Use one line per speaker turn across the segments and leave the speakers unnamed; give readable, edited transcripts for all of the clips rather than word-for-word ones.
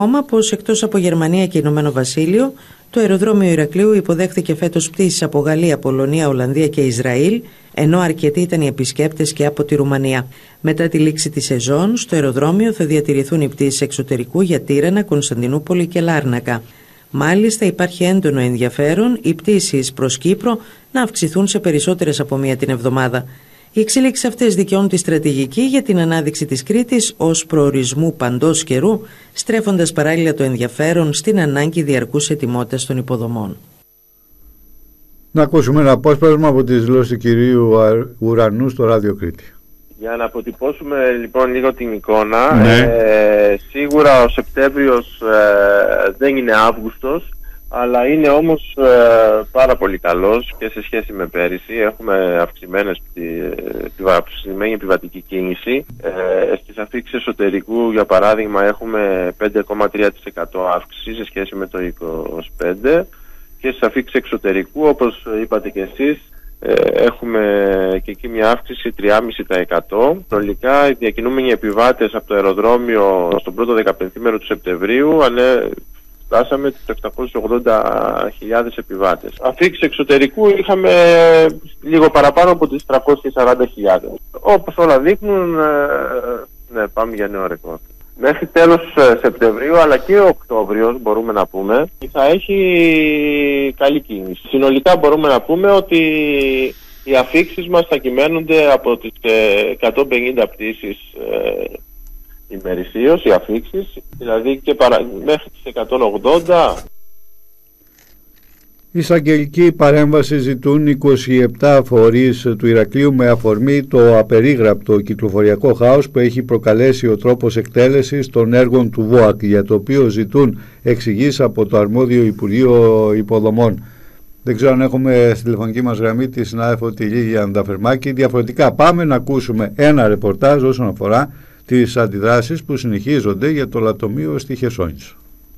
Πως εκτός από Γερμανία και Ηνωμένο Βασίλειο, το αεροδρόμιο Ηρακλείου υποδέχθηκε φέτος πτήσεις από Γαλλία, Πολωνία, Ολλανδία και Ισραήλ, ενώ αρκετοί ήταν οι επισκέπτες και από τη Ρουμανία. Μετά τη λήξη της σεζόν, στο αεροδρόμιο θα διατηρηθούν οι πτήσεις εξωτερικού για Τύρανα, Κωνσταντινούπολη και Λάρνακα. Μάλιστα, υπάρχει έντονο ενδιαφέρον οι πτήσεις προς Κύπρο να αυξηθούν σε περισσότερες από μία την εβδομάδα. Οι εξέλιξεις αυτές δικαιώνουν τη στρατηγική για την ανάδειξη της Κρήτης ως προορισμού παντός καιρού, στρέφοντας παράλληλα το ενδιαφέρον στην ανάγκη διαρκούς ετοιμότητας των υποδομών.
Να ακούσουμε ένα απόσπασμα από τις δηλώσεις του κυρίου Ουρανού στο Ράδιο Κρήτη.
Για να αποτυπώσουμε λοιπόν λίγο την εικόνα, σίγουρα ο Σεπτέμβριος δεν είναι Αύγουστος, αλλά είναι όμως πάρα πολύ καλός και σε σχέση με πέρυσι. Έχουμε αυξημένη επιβατική κίνηση. Στις αφήξεις εσωτερικού, για παράδειγμα, έχουμε 5,3% αύξηση σε σχέση με το 2025 και στις αφήξεις εξωτερικού, όπως είπατε και εσείς, έχουμε και εκεί μια αύξηση 3,5%. Συνολικά οι διακινούμενοι επιβάτες από το αεροδρόμιο στον πρώτο 15ήμερο του Σεπτεμβρίου φτάσαμε τους 780.000 επιβάτες. Αφήξεις εξωτερικού είχαμε λίγο παραπάνω από τις 340.000. Όπως όλα δείχνουν, πάμε για νέο ρεκόρ. Μέχρι τέλος Σεπτεμβρίου αλλά και Οκτώβριος μπορούμε να πούμε θα έχει καλή κίνηση. Συνολικά μπορούμε να πούμε ότι οι αφήξεις μας θα κυμαίνονται από τις 150 πτήσεις ημερησίως, οι αφήξεις, δηλαδή και μέχρι τις 180.
Εισαγγελική παρέμβαση ζητούν 27 φορείς του Ηρακλείου με αφορμή το απερίγραπτο κυκλοφοριακό χάος που έχει προκαλέσει ο τρόπος εκτέλεσης των έργων του ΒΟΑΚ, για το οποίο ζητούν εξηγήσεις από το αρμόδιο Υπουργείο Υποδομών. Δεν ξέρω αν έχουμε στη τηλεφωνική μας γραμμή τη συνάδελφο τη Λίλια Ανταφερμάκη. Διαφορετικά πάμε να ακούσουμε ένα ρεπορτάζ όσον αφορά τις αντιδράσεις που συνεχίζονται για το λατομείο στη Χερσόνησο.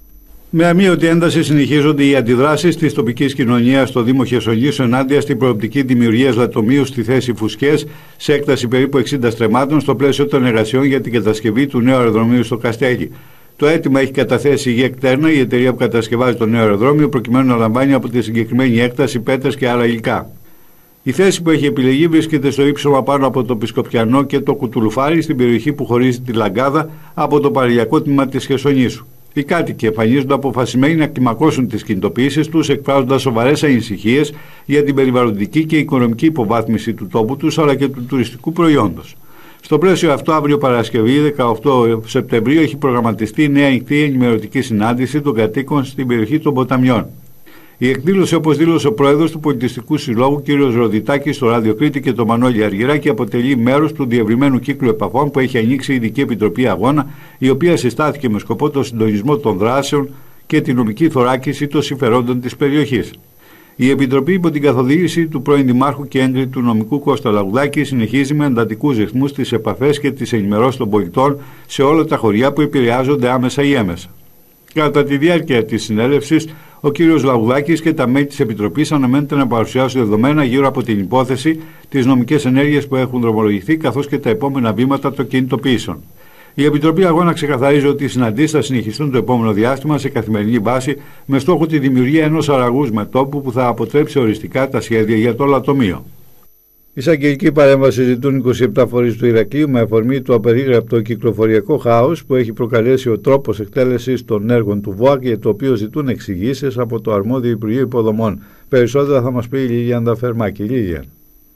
Με αμείωτη ένταση συνεχίζονται οι αντιδράσεις της τοπικής κοινωνίας στο Δήμο Χερσονήσου ενάντια στην προοπτική δημιουργίας λατομείου στη θέση Φουσκές σε έκταση περίπου 60 στρεμμάτων στο πλαίσιο των εργασιών για την κατασκευή του νέου αεροδρομίου στο Καστέλι. Το αίτημα έχει καταθέσει η ΓΕΚΤΕΡΝΑ, η εταιρεία που κατασκευάζει το νέο αεροδρόμιο, προκειμένου να λαμβάνει από τη συγκεκριμένη έκταση πέτρες και άλλα υλικά. Η θέση που έχει επιλεγεί βρίσκεται στο ύψωμα πάνω από το Πισκοπιανό και το Κουτουλουφάρι, στην περιοχή που χωρίζει τη Λαγκάδα από το παραλιακό τμήμα της Χερσονήσου. Οι κάτοικοι εμφανίζονται αποφασισμένοι να κλιμακώσουν τις κινητοποιήσεις τους, εκφράζοντας σοβαρές ανησυχίες για την περιβαλλοντική και οικονομική υποβάθμιση του τόπου τους αλλά και του τουριστικού προϊόντος. Στο πλαίσιο αυτό, αύριο Παρασκευή 18 Σεπτεμβρίου έχει προγραμματιστεί νέα ανοιχτή ενημερωτική συνάντηση των κατοίκων στην περιοχή των Ποταμιών. Η εκδήλωση, όπως δήλωσε ο πρόεδρος του Πολιτιστικού Συλλόγου κ. Ροδιτάκης στο Ράδιο Κρήτη και το Μανώλη Αργυράκη, αποτελεί μέρος του διευρυμένου κύκλου επαφών που έχει ανοίξει η Ειδική Επιτροπή Αγώνα, η οποία συστάθηκε με σκοπό το συντονισμό των δράσεων και την νομική θωράκιση των συμφερόντων της περιοχής. Η Επιτροπή, υπό την καθοδήγηση του πρώην Δημάρχου και έγκριτη του νομικού Κώστα Λαγουδάκη, συνεχίζει με εντατικούς ρυθμούς τις επαφές και τις ενημερώσεις των πολιτών σε όλα τα χωριά που επηρεάζονται άμεσα ή έμεσα. Κατά τη διάρκεια της συνέλευσης, ο κ. Λαγουδάκης και τα μέλη της Επιτροπής αναμένεται να παρουσιάσουν δεδομένα γύρω από την υπόθεση, τις νομικές ενέργειες που έχουν δρομολογηθεί, καθώς και τα επόμενα βήματα των κινητοποιήσεων. Η Επιτροπή Αγώνα ξεκαθαρίζει ότι οι συναντήσεις θα συνεχιστούν το επόμενο διάστημα σε καθημερινή βάση, με στόχο τη δημιουργία ενός αραγούς μετώπου που θα αποτρέψει οριστικά τα σχέδια για το λατομείο. Εισαγγελική παρέμβαση ζητούν 27 φορείς του Ηρακλείου με αφορμή το απερίγραπτο κυκλοφοριακό χάος που έχει προκαλέσει ο τρόπος εκτέλεσης των έργων του ΒΟΑΚ, για το οποίο ζητούν εξηγήσεις από το αρμόδιο Υπουργείο Υποδομών. Περισσότερα θα μας πει η Λίλια Ανταφερμάκη. Λίλια.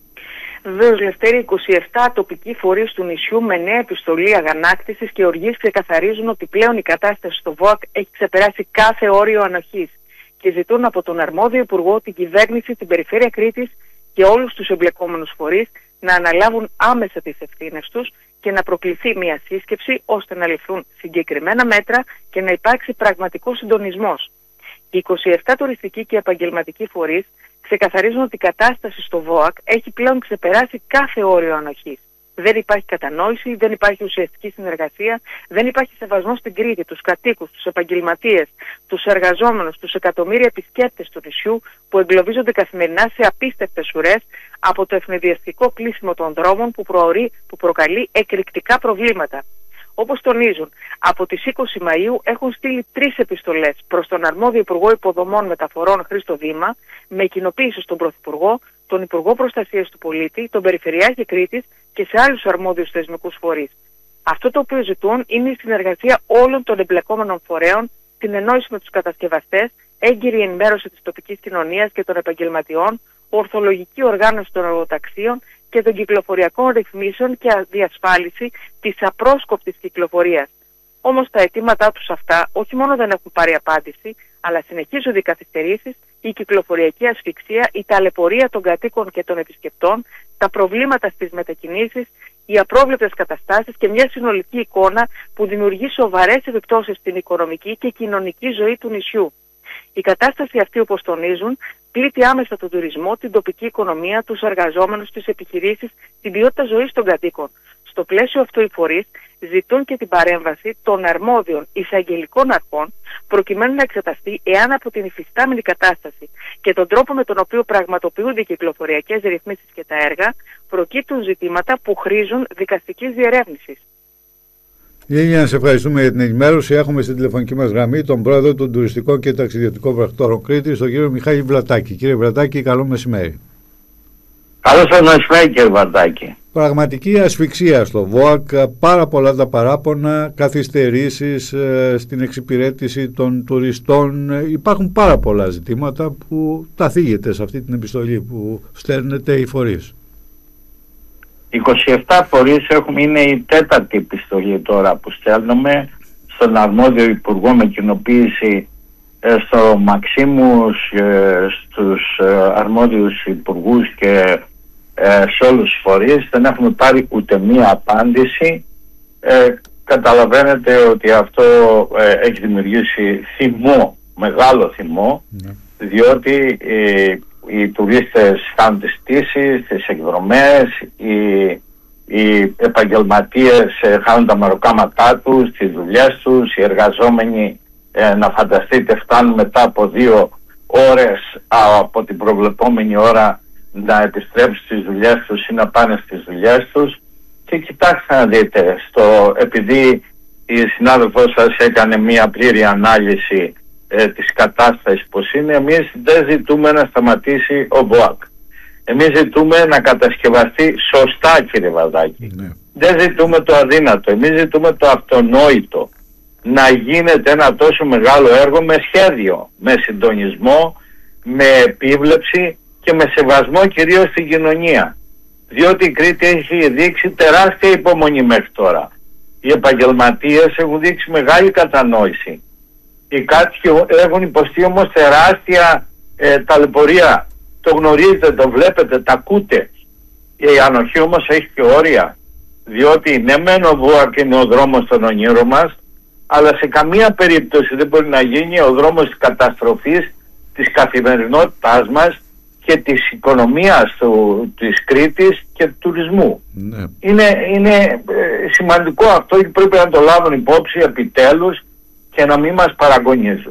Βεβαίως, Λευτέρη, 27 τοπικοί φορείς του νησιού με νέα επιστολή αγανάκτησης και οργής ξεκαθαρίζουν ότι πλέον η κατάσταση στο ΒΟΑΚ έχει ξεπεράσει κάθε όριο ανοχής και ζητούν από τον αρμόδιο Υπουργό, την κυβέρνηση, την Περιφέρεια Κρήτης και όλους τους εμπλεκόμενους φορείς να αναλάβουν άμεσα τις ευθύνες τους και να προκληθεί μια σύσκεψη ώστε να ληφθούν συγκεκριμένα μέτρα και να υπάρξει πραγματικός συντονισμός. Οι 27 τουριστικοί και επαγγελματικοί φορείς ξεκαθαρίζουν ότι η κατάσταση στο ΒΟΑΚ έχει πλέον ξεπεράσει κάθε όριο ανοχής. Δεν υπάρχει κατανόηση, δεν υπάρχει ουσιαστική συνεργασία, δεν υπάρχει σεβασμός στην Κρήτη, τους κατοίκους, τους επαγγελματίες, τους εργαζόμενους, τους εκατομμύρια επισκέπτες του νησιού που εγκλωβίζονται καθημερινά σε απίστευτες ουρές από το ευνηδιαστικό κλείσιμο των δρόμων που προκαλεί εκρηκτικά προβλήματα. Όπως τονίζουν, από τις 20 Μαΐου έχουν στείλει 3 επιστολές προς τον αρμόδιο Υπουργό Υποδομών Μεταφορών Χρήστο Δήμα, με κοινοποίηση στον Πρωθυπουργό, τον Υπουργό Προστασίας του Πολίτη, τον Περιφερειάρχη Κρήτης και σε άλλους αρμόδιους θεσμικούς φορείς. Αυτό το οποίο ζητούν είναι η συνεργασία όλων των εμπλεκόμενων φορέων, συνεννόηση με τους κατασκευαστές, έγκυρη ενημέρωση της τοπικής κοινωνίας και των επαγγελματιών, ορθολογική οργάνωση των εργοταξίων και των κυκλοφοριακών ρυθμίσεων και διασφάλιση της απρόσκοπτης κυκλοφορίας. Όμως τα αιτήματά τους αυτά όχι μόνο δεν έχουν πάρει απάντηση, αλλά συνεχίζονται οι καθυστερήσεις, η κυκλοφοριακή ασφυξία, η ταλαιπωρία των κατοίκων και των επισκεπτών, τα προβλήματα στις μετακινήσεις, οι απρόβλεπτες καταστάσεις και μια συνολική εικόνα που δημιουργεί σοβαρές επιπτώσεις στην οικονομική και κοινωνική ζωή του νησιού. Η κατάσταση αυτή, όπως τονίζουν, πλήττει άμεσα τον τουρισμό, την τοπική οικονομία, τους εργαζόμενους, τις επιχειρήσεις, την ποιότητα ζωής των κατοίκων. Στο πλαίσιο αυτό οι φορείς ζητούν και την παρέμβαση των αρμόδιων εισαγγελικών αρχών προκειμένου να εξεταστεί εάν από την υφιστάμενη κατάσταση και τον τρόπο με τον οποίο πραγματοποιούνται οι κυκλοφοριακές ρυθμίσεις και τα έργα προκύπτουν ζητήματα που χρήζουν δικαστικής διερεύνησης.
Λίνια, σε ευχαριστούμε για την ενημέρωση. Έχουμε στην τηλεφωνική μας γραμμή τον πρόεδρο των Τουριστικών και Ταξιδιωτικών Πρακτόρων Κρήτης, τον κύριο Μιχάλη Βλατάκη. Κύριε Βλατάκη, καλό μεσημέρι.
Καλό σας μεσημέρι, κύριε Βλατάκη.
Πραγματική ασφυξία στο ΒΟΑΚ, πάρα πολλά τα παράπονα, καθυστερήσεις στην εξυπηρέτηση των τουριστών. Υπάρχουν πάρα πολλά ζητήματα που τα θίγετε σε αυτή την επιστολή που στέλνετε οι φορείς.
27 φορείς έχουμε, είναι η 4η επιστολή τώρα που στέλνουμε στον αρμόδιο υπουργό με κοινοποίηση στο Μαξίμους, στους αρμόδιους υπουργούς και σε όλους τους φορείς. Δεν έχουμε πάρει ούτε μία απάντηση. Καταλαβαίνετε ότι αυτό έχει δημιουργήσει θυμό, μεγάλο θυμό, διότι οι τουρίστες κάνουν τις πτήσεις, τις εκδρομές, οι επαγγελματίες χάνουν τα μεροκάματά τους, τις δουλειές τους, οι εργαζόμενοι να φανταστείτε φτάνουν μετά από 2 ώρες από την προβλεπόμενη ώρα να επιστρέψουν στις δουλειές τους ή να πάνε στις δουλειές τους. Και κοιτάξτε να δείτε, επειδή η συνάδελφός σας έκανε μια πλήρη ανάλυση της κατάστασης πως είναι, εμείς δεν ζητούμε να σταματήσει ο ΒΟΑΚ. Εμείς ζητούμε να κατασκευαστεί σωστά, κύριε Βλατάκη. Δεν ζητούμε το αδύνατο, εμείς ζητούμε το αυτονόητο. Να γίνεται ένα τόσο μεγάλο έργο με σχέδιο, με συντονισμό, με επίβλεψη και με σεβασμό κυρίως στην κοινωνία. Διότι η Κρήτη έχει δείξει τεράστια υπομονή μέχρι τώρα. Οι επαγγελματίες έχουν δείξει μεγάλη κατανόηση. Οι κάτοικοι έχουν υποστεί όμως τεράστια ταλαιπωρία. Το γνωρίζετε, το βλέπετε, τα ακούτε. Η ανοχή όμως έχει και όρια. Διότι ναι μεν ο ΒΟΑΚ είναι ο δρόμος των ονείρων μας, αλλά σε καμία περίπτωση δεν μπορεί να γίνει ο δρόμος της καταστροφής, της καθημερινότητάς μας και της οικονομίας της Κρήτης και του τουρισμού. Ναι. Είναι σημαντικό αυτό και πρέπει να το λάβουν υπόψη επιτέλους και να μην μας παραγωνίζουν.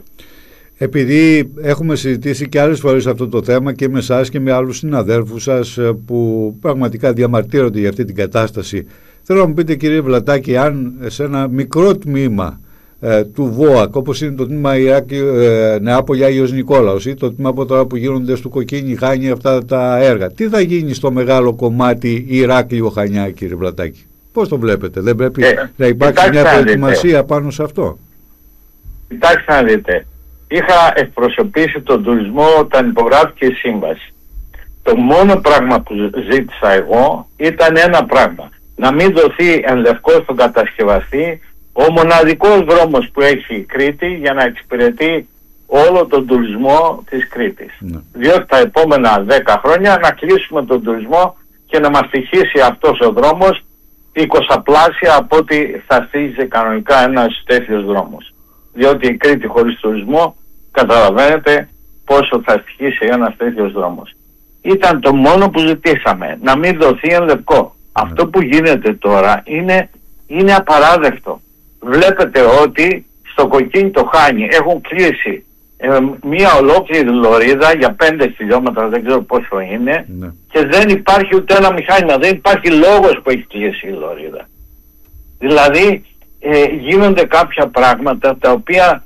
Επειδή έχουμε συζητήσει και άλλες φορές αυτό το θέμα και με εσάς και με άλλους συναδέλφους σας που πραγματικά διαμαρτύρονται για αυτή την κατάσταση, θέλω να μου πείτε, κύριε Βλατάκη, αν σε ένα μικρό τμήμα του ΒΟΑΚ, όπως είναι το τμήμα Νεάπολη Άγιος Νικόλαος ή το τμήμα από τώρα που γίνονται στο Κοκκίνη Χάνη αυτά τα έργα, τι θα γίνει στο μεγάλο κομμάτι Ηράκλειο Χανιά, κύριε Βλατάκη? Πώς το βλέπετε? Δεν πρέπει να υπάρξει μια προετοιμασία πάνω σε αυτό?
Κοιτάξτε να δείτε, είχα εκπροσωπήσει τον τουρισμό όταν υπογράφηκε η σύμβαση. Το μόνο πράγμα που ζήτησα εγώ ήταν ένα πράγμα: να μην δοθεί εν λευκό στον κατασκευαστή ο μοναδικός δρόμος που έχει η Κρήτη για να εξυπηρετεί όλο τον τουρισμό της Κρήτης. Διότι τα επόμενα 10 χρόνια να κλείσουμε τον τουρισμό και να μας στοιχήσει αυτός ο δρόμος 20πλάσια από ό,τι θα στήριζε κανονικά ένας τέτοιος δρόμος. Διότι η Κρήτη χωρίς τουρισμό, καταλαβαίνετε πόσο θα στοιχήσει ένας τέτοιος δρόμος. Ήταν το μόνο που ζητήσαμε, να μην δοθεί εν λευκό. Αυτό που γίνεται τώρα είναι απαράδεκτο. Βλέπετε ότι στο Κοκκίνη το Χάνι έχουν κλείσει μία ολόκληρη λωρίδα για 5 χιλιόμετρα, δεν ξέρω πόσο είναι, και δεν υπάρχει ούτε ένα μηχάνημα, δεν υπάρχει λόγος που έχει κλείσει η λωρίδα. Δηλαδή γίνονται κάποια πράγματα τα οποία